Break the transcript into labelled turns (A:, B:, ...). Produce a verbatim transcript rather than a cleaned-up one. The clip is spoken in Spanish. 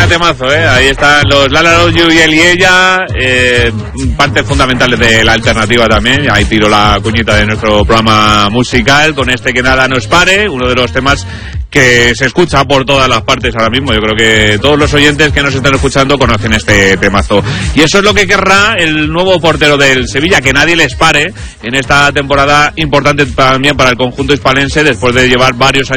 A: temazo, ¿eh? Ahí están los La La Love You y él y ella, eh, partes fundamentales de la alternativa también. Ahí tiro la cuñita de nuestro programa musical con este Que Nada Nos Pare, uno de los temas que se escucha por todas las partes ahora mismo. Yo creo que todos los oyentes que nos están escuchando conocen este temazo. Y eso es lo que querrá el nuevo portero del Sevilla, que nadie les pare en esta temporada importante también para el conjunto hispalense, después de llevar varios años